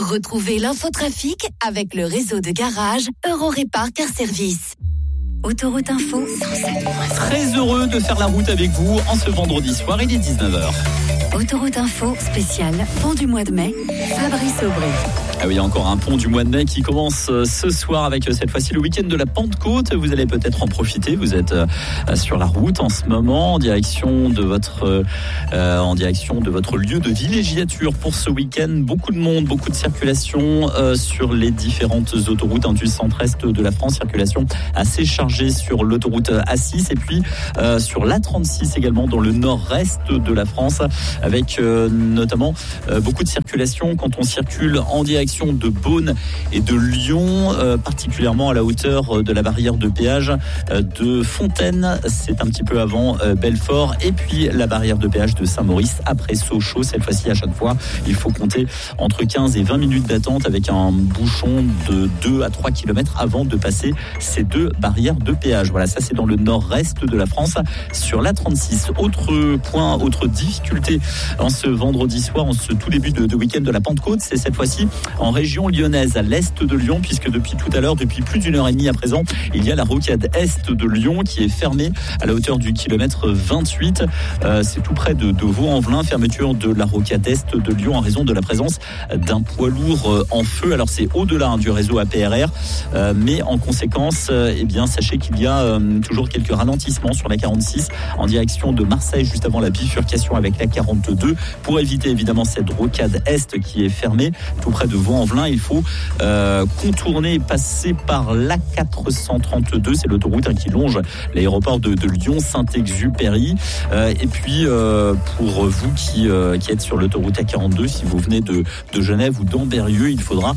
Retrouvez l'infotrafic avec le réseau de garage Eurorépar Car Service. Autoroute Info 107.3. Très heureux de faire la route avec vous en ce vendredi soir, il est 19h. Autoroute Info spécial pont du mois de mai, Fabrice Aubry. Ah oui, encore un pont du mois de mai qui commence ce soir avec cette fois-ci le week-end de la Pentecôte. Vous allez peut-être en profiter. Vous êtes sur la route en ce moment en direction de votre lieu de villégiature pour ce week-end. Beaucoup de monde, beaucoup de circulation sur les différentes autoroutes du centre-est de la France. Circulation assez chargée sur l'autoroute A6 et puis sur l'A36 également dans le nord-est de la France avec notamment beaucoup de circulation quand on circule en direction de Beaune et de Lyon, particulièrement à la hauteur de la barrière de péage de Fontaine, c'est un petit peu avant Belfort, et puis la barrière de péage de Saint-Maurice après Sochaux. Cette fois-ci, à chaque fois, il faut compter entre 15 et 20 minutes d'attente avec un bouchon de 2 à 3 km avant de passer ces deux barrières de péage. Voilà, ça c'est dans le nord-est de la France. Sur l'A36, autre point, autre difficulté en ce vendredi soir, en ce tout début de week-end de la Pentecôte, c'est cette fois-ci en région lyonnaise, à l'est de Lyon, puisque depuis tout à l'heure, depuis plus d'une heure et demie à présent, il y a la rocade est de Lyon qui est fermée à la hauteur du kilomètre 28. C'est tout près de Vaux-en-Velin, fermeture de la rocade est de Lyon en raison de la présence d'un poids lourd en feu. Alors c'est au-delà du réseau APRR, mais en conséquence, sachez qu'il y a toujours quelques ralentissements sur la 46 en direction de Marseille, juste avant la bifurcation avec la 42. Pour éviter évidemment cette rocade est qui est fermée, tout près de Vaux-en-Velin, il faut contourner et passer par l'A432, c'est l'autoroute qui longe l'aéroport de Lyon, Saint-Exupéry. Et puis pour vous qui êtes sur l'autoroute A42, si vous venez de Genève ou d'Ambérieu, il faudra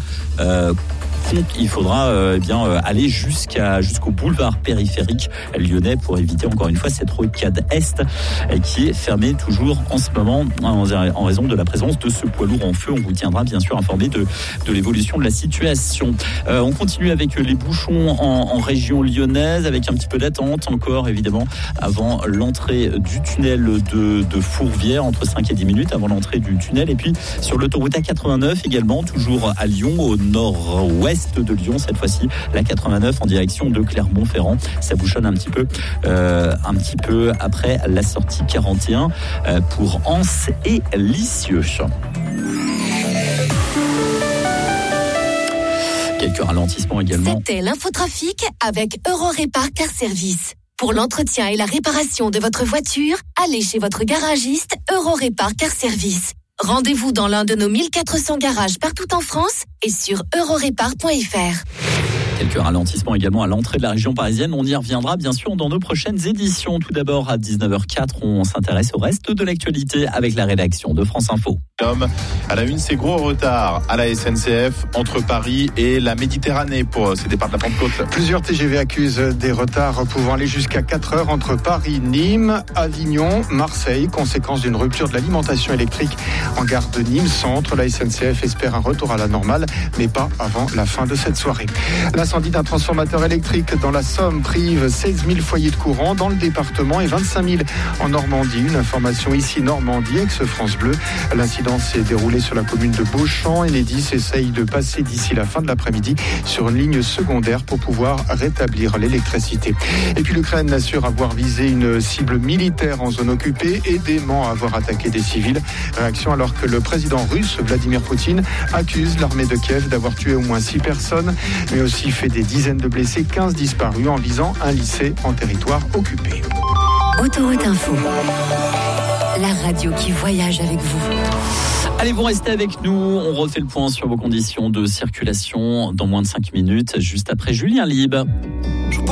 aller jusqu'au boulevard périphérique lyonnais pour éviter encore une fois cette rocade est qui est fermée toujours en ce moment en raison de la présence de ce poids lourd en feu. On vous tiendra bien sûr informé de l'évolution de la situation. On continue avec les bouchons en région lyonnaise avec un petit peu d'attente encore évidemment avant l'entrée du tunnel de Fourvière, entre 5 et 10 minutes avant l'entrée du tunnel. Et puis sur l'autoroute A89 également, toujours à Lyon, au nord-ouest de Lyon, cette fois-ci la 89 en direction de Clermont-Ferrand. Ça bouchonne un petit peu après la sortie 41 pour Anse et Lisieux. Quelques ralentissements également. C'était l'infotrafic avec Eurorépar Car Service. Pour l'entretien et la réparation de votre voiture, allez chez votre garagiste Eurorépar Car Service. Rendez-vous dans l'un de nos 1400 garages partout en France et sur eurorépar.fr. Quelques ralentissements également à l'entrée de la région parisienne. On y reviendra bien sûr dans nos prochaines éditions. Tout d'abord à 19h04, on s'intéresse au reste de l'actualité avec la rédaction de France Info. À la une, c'est gros retard à la SNCF entre Paris et la Méditerranée pour ces départs de la Pentecôte. Plusieurs TGV accusent des retards pouvant aller jusqu'à 4 heures entre Paris, Nîmes, Avignon, Marseille, conséquence d'une rupture de l'alimentation électrique en gare de Nîmes Centre. La SNCF espère un retour à la normale, mais pas avant la fin de cette soirée. L'incendie d'un transformateur électrique dans la Somme prive 16 000 foyers de courant dans le département et 25 000 en Normandie. Une information ici Normandie, ex-France Bleu. L'incident s'est déroulé sur la commune de Beauchamp. Enedis essaye de passer d'ici la fin de l'après-midi sur une ligne secondaire pour pouvoir rétablir l'électricité. Et puis l'Ukraine assure avoir visé une cible militaire en zone occupée et dément avoir attaqué des civils. Réaction alors que le président russe Vladimir Poutine accuse l'armée de Kiev d'avoir tué au moins 6 personnes, mais aussi fait des dizaines de blessés, 15 disparus en visant un lycée en territoire occupé. Autoroute Info, la radio qui voyage avec vous. Allez, vous restez avec nous. On refait le point sur vos conditions de circulation dans moins de 5 minutes, juste après Julien Lieb.